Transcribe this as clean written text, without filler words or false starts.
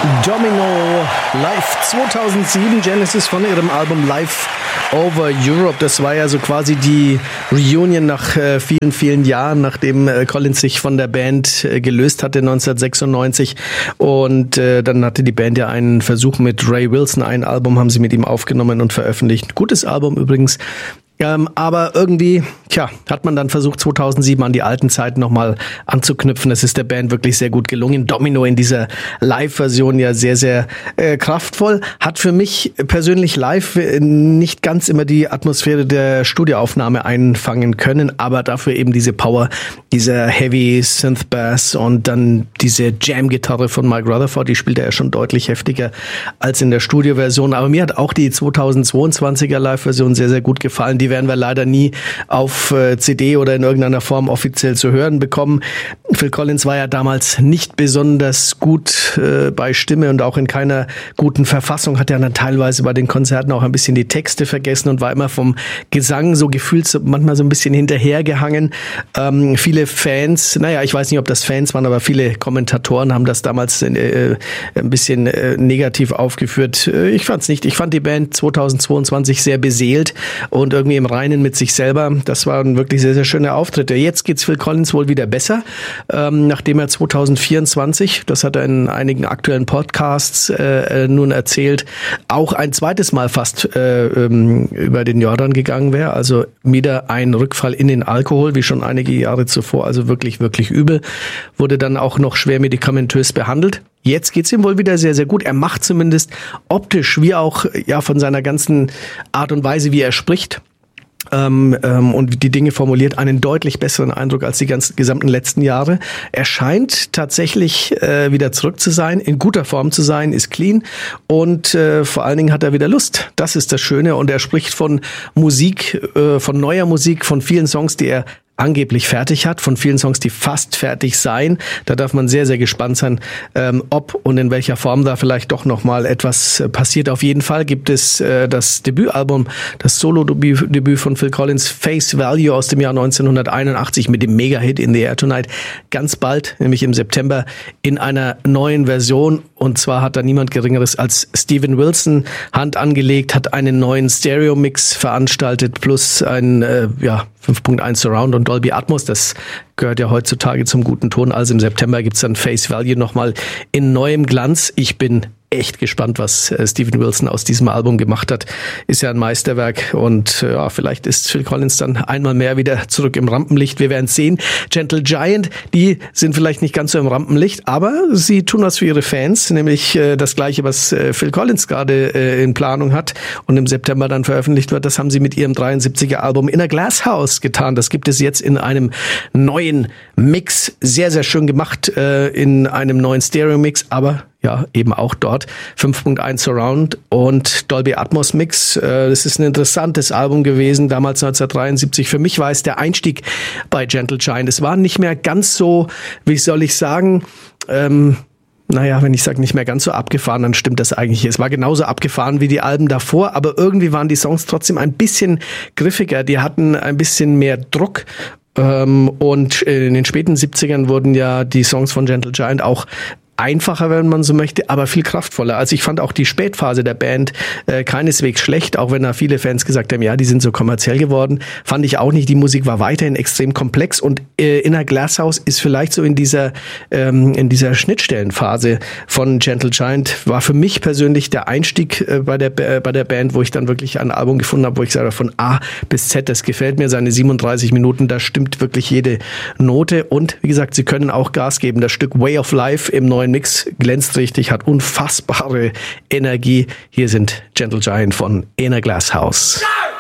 Domino live 2007, Genesis von ihrem Album Live Over Europe. Das war ja so quasi die Reunion nach vielen, vielen Jahren, nachdem Collins sich von der Band gelöst hatte 1996. Und dann hatte die Band ja einen Versuch mit Ray Wilson. Ein Album haben sie mit ihm aufgenommen und veröffentlicht. Gutes Album übrigens. Aber irgendwie, hat man dann versucht, 2007 an die alten Zeiten nochmal anzuknüpfen. Das ist der Band wirklich sehr gut gelungen. Domino in dieser Live-Version ja sehr, sehr kraftvoll. Hat für mich persönlich live nicht ganz immer die Atmosphäre der Studioaufnahme einfangen können, aber dafür eben diese Power, dieser Heavy Synth Bass und dann diese Jam-Gitarre von Mike Rutherford, die spielt er ja schon deutlich heftiger als in der Studioversion. Aber mir hat auch die 2022er Live-Version sehr, sehr gut gefallen. Die werden wir leider nie auf CD oder in irgendeiner Form offiziell zu hören bekommen. Phil Collins war ja damals nicht besonders gut bei Stimme und auch in keiner guten Verfassung, hat ja dann teilweise bei den Konzerten auch ein bisschen die Texte vergessen und war immer vom Gesang so gefühlt manchmal so ein bisschen hinterhergehangen. Viele Fans, ich weiß nicht, ob das Fans waren, aber viele Kommentatoren haben das damals ein bisschen negativ aufgeführt. Ich fand's nicht. Ich fand die Band 2022 sehr beseelt und irgendwie im Reinen mit sich selber. Das waren wirklich sehr, sehr schöne Auftritte. Jetzt geht's Phil Collins wohl wieder besser, nachdem er 2024, das hat er in einigen aktuellen Podcasts nun erzählt, auch ein zweites Mal fast über den Jordan gegangen wäre. Also wieder ein Rückfall in den Alkohol, wie schon einige Jahre zuvor. Also wirklich, wirklich übel. Wurde dann auch noch schwer medikamentös behandelt. Jetzt geht's ihm wohl wieder sehr, sehr gut. Er macht zumindest optisch, wie auch von seiner ganzen Art und Weise, wie er spricht, und die Dinge formuliert, einen deutlich besseren Eindruck als die gesamten letzten Jahre. Er scheint tatsächlich wieder zurück zu sein, in guter Form zu sein, ist clean und vor allen Dingen hat er wieder Lust. Das ist das Schöne und er spricht von Musik, von neuer Musik, von vielen Songs, die er angeblich fertig hat, von vielen Songs, die fast fertig seien. Da darf man sehr, sehr gespannt sein, ob und in welcher Form da vielleicht doch nochmal etwas passiert. Auf jeden Fall gibt es das Debütalbum, das Solo-Debüt von Phil Collins, Face Value aus dem Jahr 1981 mit dem Mega-Hit In the Air Tonight. Ganz bald, nämlich im September, in einer neuen Version. Und zwar hat da niemand Geringeres als Steven Wilson Hand angelegt, hat einen neuen Stereo-Mix veranstaltet, plus ein 5.1 Surround und Dolby Atmos. Das gehört ja heutzutage zum guten Ton. Also im September gibt's dann Face Value nochmal in neuem Glanz. Ich bin echt gespannt, was Steven Wilson aus diesem Album gemacht hat. Ist ja ein Meisterwerk und vielleicht ist Phil Collins dann einmal mehr wieder zurück im Rampenlicht. Wir werden es sehen. Gentle Giant, die sind vielleicht nicht ganz so im Rampenlicht, aber sie tun was für ihre Fans, nämlich das Gleiche, was Phil Collins gerade in Planung hat und im September dann veröffentlicht wird. Das haben sie mit ihrem 73er Album Inner Glass House getan. Das gibt es jetzt in einem neuen Mix. Sehr, sehr schön gemacht in einem neuen Stereo-Mix, aber eben auch dort 5.1 Surround und Dolby Atmos Mix. Das ist ein interessantes Album gewesen, damals 1973. Für mich war es der Einstieg bei Gentle Giant. Es war nicht mehr ganz so, wie soll ich sagen, wenn ich sage nicht mehr ganz so abgefahren, dann stimmt das eigentlich. Es war genauso abgefahren wie die Alben davor, aber irgendwie waren die Songs trotzdem ein bisschen griffiger. Die hatten ein bisschen mehr Druck. Und in den späten 70ern wurden ja die Songs von Gentle Giant auch einfacher, wenn man so möchte, aber viel kraftvoller. Also ich fand auch die Spätphase der Band keineswegs schlecht, auch wenn da viele Fans gesagt haben, die sind so kommerziell geworden. Fand ich auch nicht. Die Musik war weiterhin extrem komplex und Inner Glass House ist vielleicht so in dieser Schnittstellenphase von Gentle Giant, war für mich persönlich der Einstieg bei der Band, wo ich dann wirklich ein Album gefunden habe, wo ich sage, von A bis Z, das gefällt mir, seine 37 Minuten, da stimmt wirklich jede Note und wie gesagt, sie können auch Gas geben. Das Stück Way of Life im neuen Mix glänzt richtig, hat unfassbare Energie. Hier sind Gentle Giant von Inner Glass House.